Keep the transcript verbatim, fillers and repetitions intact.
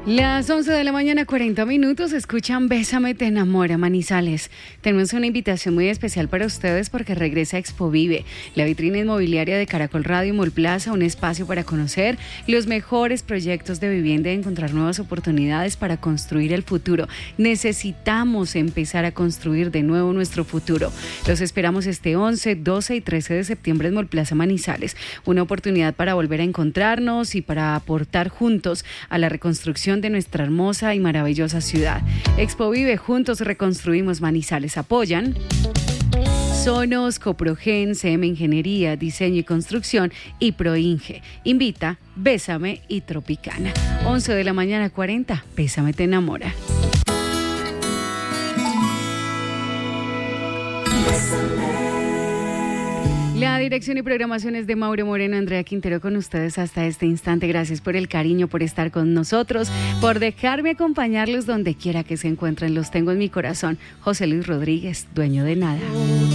Las once de la mañana, cuarenta minutos, escuchan Bésame, te enamora, Manizales. Tenemos una invitación muy especial para ustedes porque regresa Expo Vive, la vitrina inmobiliaria de Caracol Radio Mall Plaza, un espacio para conocer los mejores proyectos de vivienda y encontrar nuevas oportunidades para construir el futuro. Necesitamos empezar a construir de nuevo nuestro futuro. Los esperamos este once, doce y trece de septiembre en Mall Plaza Manizales. Una oportunidad para volver a encontrarnos y para aportar juntos a la reconstrucción de nuestra hermosa y maravillosa ciudad. Expo Vive, juntos reconstruimos Manizales. Apoyan Sonos, Coprogen, C M Ingeniería, Diseño y Construcción y Proinge. Invita Bésame y Tropicana. once de la mañana, cuarenta. Bésame, te enamora. La dirección y programación es de Mauro Moreno, Andrea Quintero con ustedes hasta este instante. Gracias por el cariño, por estar con nosotros, por dejarme acompañarlos donde quiera que se encuentren. Los tengo en mi corazón. José Luis Rodríguez, dueño de nada.